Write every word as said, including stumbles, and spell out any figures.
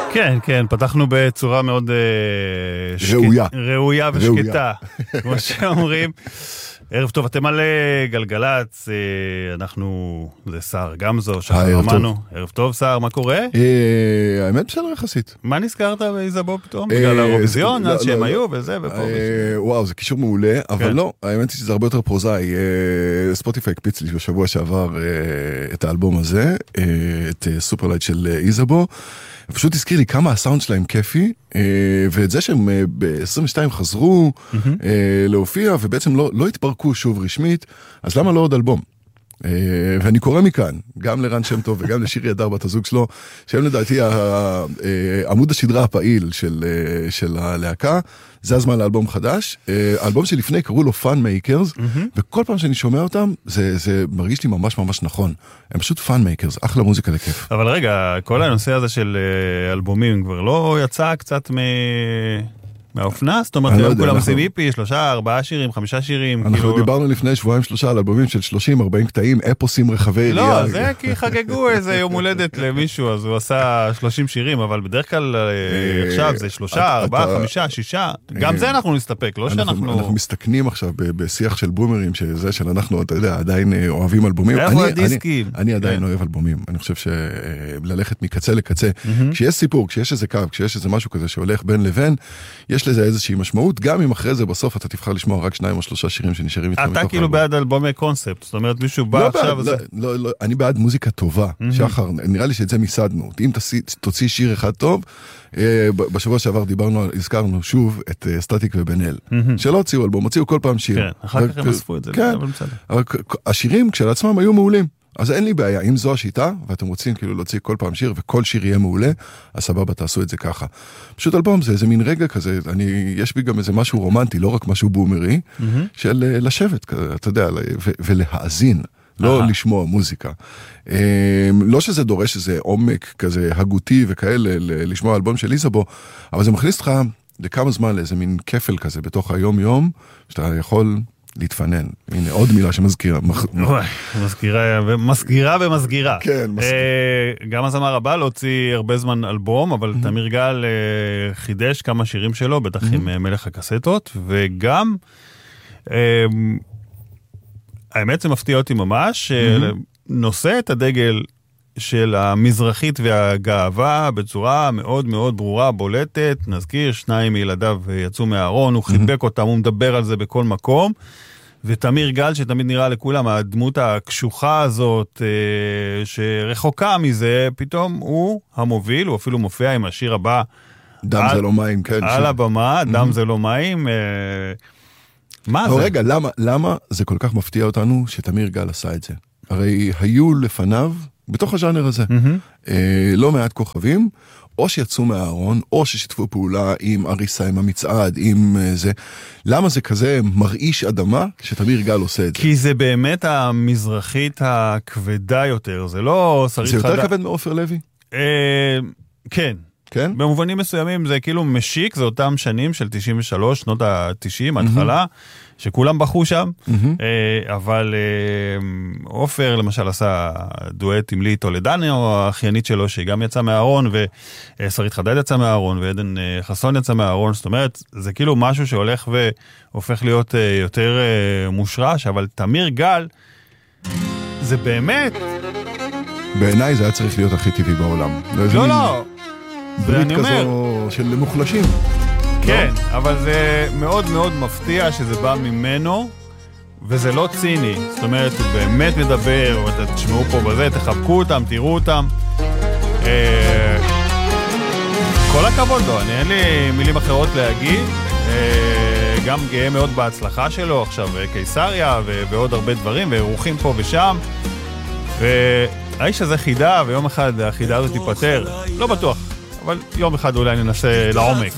כן, כן, פתחנו בצורה מאוד ראויה. ראויה ושקטה, כמו שאומרים. ערב טוב, אתם על גלגלץ, אנחנו, זה שר גמזו, שחר אמנו. ערב טוב, שר, מה קורה? האמת בסדר יחסית. מה נזכרת באיזבו פתאום? בגלל האירוויזיון, אז שהם היו וזה, ופה. וואו, זה קישור מעולה, אבל לא, האמת היא שזה הרבה יותר פרוזאי. ספוטיפיי הקפיץ לי בשבוע שעבר את האלבום הזה, את סופרלייט של איזבו, פשוט הזכיר לי כמה הסאונד שלהם כיפי, ואת זה שהם ב-עשרים ושתיים חזרו להופיע, ובעצם לא, לא התפרקו שוב רשמית, אז למה לא עוד אלבום? ואני קורא מכאן, גם לרן שם טוב וגם לשירי הדר בת הזוג שלו, שהם לדעתי עמוד השדרה הפעיל של, של הלהקה, זה הזמן לאלבום חדש. האלבום שלפני קראו לו Fun Makers, וכל פעם שאני שומע אותם, זה, זה מרגיש לי ממש ממש נכון. הם פשוט Fun Makers, אחלה מוזיקה לכיף. אבל רגע, כל הנושא הזה של אלבומים כבר לא יצא קצת מ... מהאופנה? זאת אומרת, היום כולם עושים איפי, שלושה, ארבעה שירים, חמישה שירים. אנחנו דיברנו לפני שבועיים שלושה על אלבומים של שלושים ארבעים קטעים, אפוסים רחבי יריעה. לא, זה כי חגגו איזה יום הולדת למישהו, אז הוא עשה שלושים שירים, אבל בדרך כלל עכשיו זה שלושה, ארבעה, חמישה, שישה. גם זה אנחנו נסתפק, לא שאנחנו... אנחנו מסתכנים עכשיו בשיח של בומרים, שזה של אנחנו, אתה יודע, עדיין אוהבים אלבומים. איפה הדיסקים? אני עדיין אוהב אלבומים. אני חושב שללכת מקצה לקצה, כשיש סיפור, כשיש איזה קו, כשיש איזה משהו כזה שהולך בין לבין, יש לזה איזושהי משמעות, גם אם אחרי זה בסוף אתה תבחר לשמוע רק שניים או שלושה שירים שנשארים איתך. אתה כאילו בעד אלבומי קונספט, זאת אומרת מישהו בא עכשיו... לא, לא, אני בעד מוזיקה טובה, שחר, נראה לי שאת זה מסעדנו. אם תוציא שיר אחד טוב, בשבוע שעבר דיברנו, הזכרנו שוב את סטטיק ובן אל, שלא הוציאו אלבום, הוציאו כל פעם שיר. כן, אחר כך הם אספו את זה. כן, אבל השירים כשלעצמם היו מעולים. אז אין לי בעיה, אם זו השיטה, ואתם רוצים כאילו להוציא כל פעם שיר, וכל שיר יהיה מעולה, אז סבבה, תעשו את זה ככה. פשוט אלבום זה איזה מין רגע כזה, אני, יש בי גם איזה משהו רומנטי, לא רק משהו בומרי, mm-hmm. של לשבת, כזה, אתה יודע, ו- ולהאזין, לא Aha. לשמוע מוזיקה. לא שזה דורש איזה עומק כזה הגותי וכאלה, לשמוע אלבום של איזבו, אבל זה מכניס לך לכמה זמן לאיזה מין כפל כזה, בתוך היום-יום, שאתה יכול... להתפנן. הנה, עוד מילה שמזכירה. מזכירה ומסגירה ומסגירה. כן, מסגירה. גם הזמר הבא להוציא הרבה זמן אלבום, אבל תמיר גל חידש כמה שירים שלו, בטח עם מלך הקסטות, וגם, האמת זה מפתיע אותי ממש, נושא את הדגל של המזרחית והגאווה בצורה מאוד מאוד ברורה, בולטת. נזכיר, שניים מילדיו יצאו מהארון, הוא חיבק אותם, הוא מדבר על זה בכל מקום, ותמיר גל שתמיד נראה לכולם, הדמות הקשוחה הזאת, שרחוקה מזה, פתאום הוא המוביל, הוא אפילו מופיע עם השיר הבא, דם זה לא מים, כן. על הבמה, דם זה לא מים. מה זה? רגע, למה זה כל כך מפתיע אותנו שתמיר גל עשה את זה? הרי היו לפניו, בתוך הז'אנר הזה, mm-hmm. אה, לא מעט כוכבים, או שיצאו מהארון, או ששיתפו פעולה עם אריסה, עם המצעד, עם אה, זה. למה זה כזה מרעיש אדמה שתמיר גל עושה את זה? כי זה באמת המזרחית הכבדה יותר, זה לא שריד חדה. זה יותר כבד מאופר לוי? אה, כן. כן? במובנים מסוימים זה כאילו משיק, זה אותם שנים של תשעים ושלוש, שנות ה-תשעים, ההתחלה, שכולם בחו שם, אבל אופר למשל עשה דואט עם לי טולדני, או האחיינית שלו שגם יצא מהארון, ושרית חדד יצא מהארון, ועדן חסון יצא מהארון, זאת אומרת, זה כאילו משהו שהולך והופך להיות יותר מושרש, אבל תמיר גל, זה באמת... בעיניי זה היה צריך להיות הכי טבעי בעולם. לא, לא. ברית כזו של מוחלשים. כן, אבל זה מאוד מאוד מפתיע שזה בא ממנו, וזה לא ציני. זאת אומרת, הוא באמת מדבר, תשמעו פה בזה, תחבקו אותם, תראו אותם. כל הכבוד לו, אין לי מילים אחרות להגיד. גם גאה מאוד בהצלחה שלו, עכשיו קיסריה ועוד הרבה דברים, ואירוחים פה ושם. והאיש הזה חידה, ויום אחד החידה הזאת תיפטר. לא בטוח. אבל יום אחד אולי ננסה לעומק.